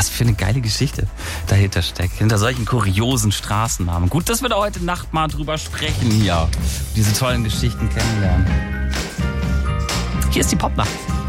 Was für eine geile Geschichte dahinter steckt. Hinter solchen kuriosen Straßennamen. Gut, dass wir da heute Nacht mal drüber sprechen hier. Diese tollen Geschichten kennenlernen. Hier ist die Popnacht.